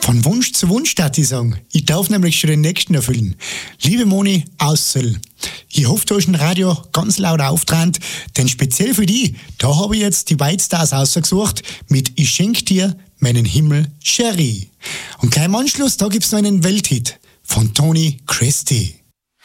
Von Wunsch zu Wunsch, darf ich sagen. Ich darf nämlich schon den nächsten erfüllen. Liebe Moni aus Söll, ich hoffe, du hast ein Radio ganz laut aufgetrennt, denn speziell für die, da habe ich jetzt die White Stars ausgesucht mit Ich schenk dir meinen Himmel, Cherie. Und gleich im Anschluss, da gibt's noch einen Welthit von Tony Christie.